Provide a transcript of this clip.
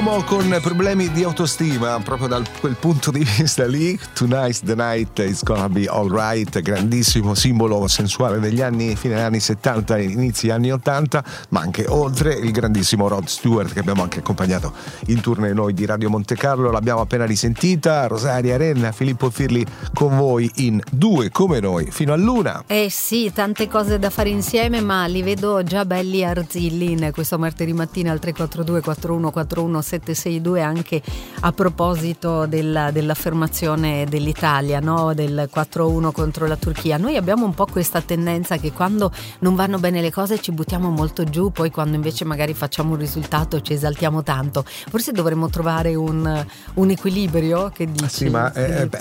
uomo con problemi di autostima, proprio da quel punto di vista lì. Tonight's the night, it's gonna be alright, grandissimo simbolo sensuale degli anni, fine anni 70 e inizi anni 80, ma anche oltre. Il grandissimo Rod Stewart, che abbiamo anche accompagnato in tournée noi di Radio Monte Carlo, l'abbiamo appena risentita. Rosaria Renna, Filippo Firli con voi in Due come noi fino all'una. Sì, tante cose da fare insieme, ma li vedo già belli arzilli in questo martedì mattina al 342 4141 762, anche a proposito dell'affermazione dell'Italia, no? Del 4-1 contro la Turchia. Noi abbiamo un po' questa tendenza che quando non vanno bene le cose ci buttiamo molto giù, poi quando invece magari facciamo un risultato ci esaltiamo tanto. Forse dovremmo trovare un equilibrio, che dici? Sì, ma